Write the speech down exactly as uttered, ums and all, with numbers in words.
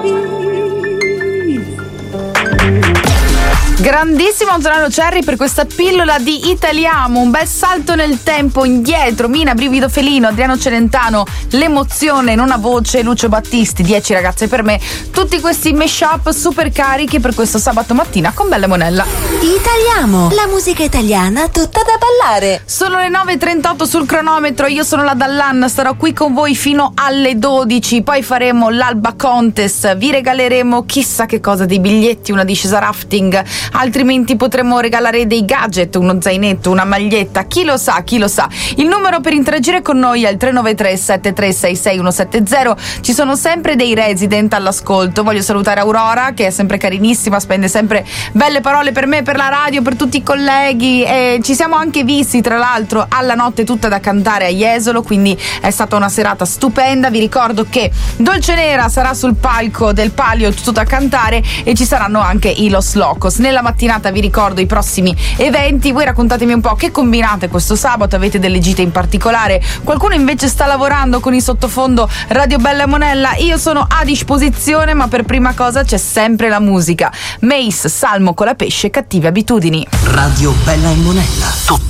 Grandissimo Antonello Cerri per questa pillola di Italiamo, un bel salto nel tempo indietro. Mina, Brivido Felino, Adriano Celentano, L'emozione in una voce, Lucio Battisti, dieci ragazze per me. Tutti questi mashup super carichi per questo sabato mattina con Bella Monella. Italiamo, la musica italiana tutta da ballare. Sono le nove e trentotto sul cronometro, io sono la Dallan, starò qui con voi fino alle dodici, poi faremo l'Alba Contest, vi regaleremo chissà che cosa, dei biglietti, una discesa rafting, altrimenti potremmo regalare dei gadget, uno zainetto, una maglietta, chi lo sa, chi lo sa. Il numero per interagire con noi è il tre nove tre sette tre sei sei uno sette zero. Ci sono sempre dei resident all'ascolto. Voglio salutare Aurora, che è sempre carinissima, spende sempre belle parole per me, per la radio, per tutti i colleghi, e ci siamo anche visti tra l'altro alla Notte Tutta da Cantare a Jesolo, quindi è stata una serata stupenda. Vi ricordo che Dolce Nera sarà sul palco del Palio Tutto da Cantare e ci saranno anche i Los Locos. Nella mattinata vi ricordo i prossimi eventi. Voi raccontatemi un po' che combinate questo sabato, avete delle gite in particolare, qualcuno invece sta lavorando con il sottofondo Radio Bella Monella. Io sono a disposizione, ma per prima cosa c'è sempre la musica. Mace, Salmo con la pesce, Cattive abitudini. Radio Bella e Monella, tutto